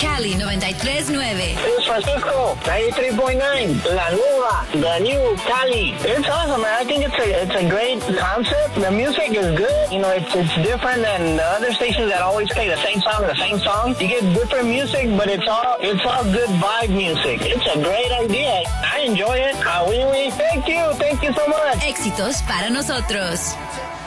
Cali 93.9. It's Francisco, 93.9. La Nueva, the new Cali. It's awesome, man. I think it's a great concept. The music is good. You know, it's different than the other stations that always play the same song. You get different music, but it's all good vibe music. It's a great idea. I enjoy it. Thank you so much. Éxitos para nosotros.